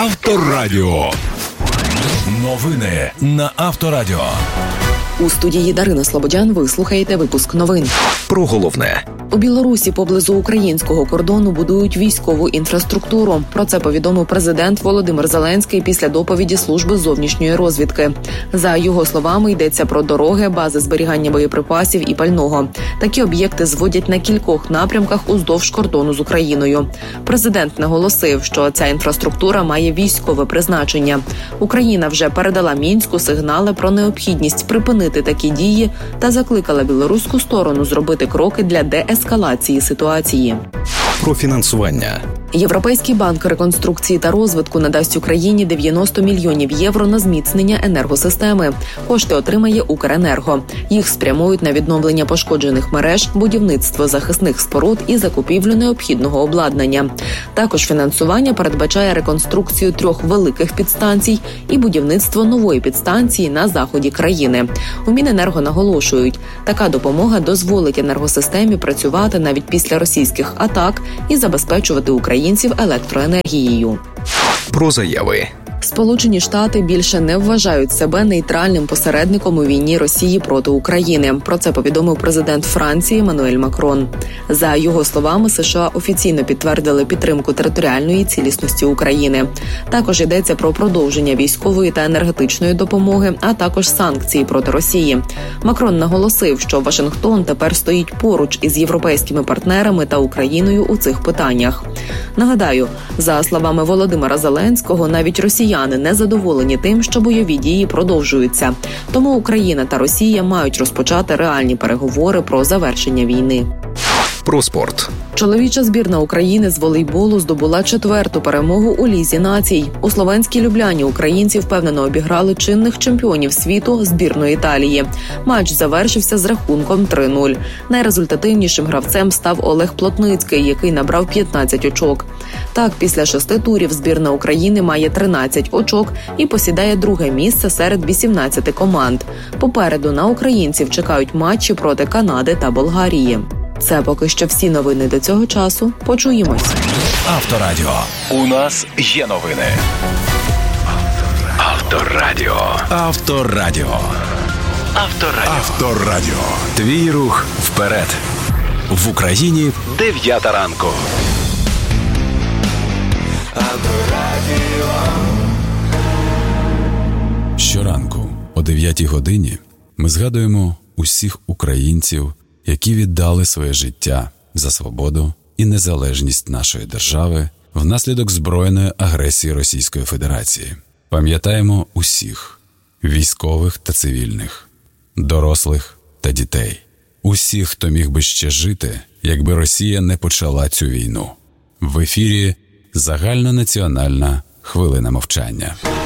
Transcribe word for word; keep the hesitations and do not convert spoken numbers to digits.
Авторадіо. Новини на Авторадіо. У студії Дарина Слободян ви слухаєте випуск новин. Про головне. У Білорусі поблизу українського кордону будують військову інфраструктуру. Про це повідомив президент Володимир Зеленський після доповіді Служби зовнішньої розвідки. За його словами, йдеться про дороги, бази зберігання боєприпасів і пального. Такі об'єкти зводять на кількох напрямках уздовж кордону з Україною. Президент наголосив, що ця інфраструктура має військове призначення. Україна вже передала Мінську сигнали про необхідність припинити такі дії та закликала білоруську сторону зробити кроки для деескалації ситуації. Про фінансування. Європейський банк реконструкції та розвитку надасть Україні дев'яносто мільйонів євро на зміцнення енергосистеми. Кошти отримає Укренерго. Їх спрямують на відновлення пошкоджених мереж, будівництво захисних споруд і закупівлю необхідного обладнання. Також фінансування передбачає реконструкцію трьох великих підстанцій і будівництво нової підстанції на заході країни. У Міненерго наголошують, така допомога дозволить енергосистемі працювати навіть після російських атак і забезпечувати Україну електроенергією. Про заяви. Сполучені Штати більше не вважають себе нейтральним посередником у війні Росії проти України. Про це повідомив президент Франції Еммануель Макрон. За його словами, США офіційно підтвердили підтримку територіальної цілісності України. Також йдеться про продовження військової та енергетичної допомоги, а також санкції проти Росії. Макрон наголосив, що Вашингтон тепер стоїть поруч із європейськими партнерами та Україною у цих питаннях. Нагадаю, за словами Володимира Зеленського, навіть росіяни не задоволені тим, що бойові дії продовжуються. Тому Україна та Росія мають розпочати реальні переговори про завершення війни. Про спорт. Чоловіча збірна України з волейболу здобула четверту перемогу у Лізі націй. У словенській Любляні українці впевнено обіграли чинних чемпіонів світу збірну Італії. Матч завершився з рахунком три нуль. Найрезультативнішим гравцем став Олег Плотницький, який набрав п'ятнадцять очок. Так, після шести турів збірна України має тринадцять очок і посідає друге місце серед вісімнадцяти команд. Попереду на українців чекають матчі проти Канади та Болгарії. Це поки що всі новини до цього часу. Почуємось. Авторадіо. У нас є новини. Авторадіо. Авторадіо. Авторадіо. Авторадіо. Твій рух вперед. В Україні дев'ята ранку. Авторадіо. Щоранку о дев'ятій годині ми згадуємо усіх українців, які віддали своє життя за свободу і незалежність нашої держави внаслідок збройної агресії Російської Федерації. Пам'ятаємо усіх – військових та цивільних, дорослих та дітей. Усіх, хто міг би ще жити, якби Росія не почала цю війну. В ефірі загальнонаціональна хвилина мовчання.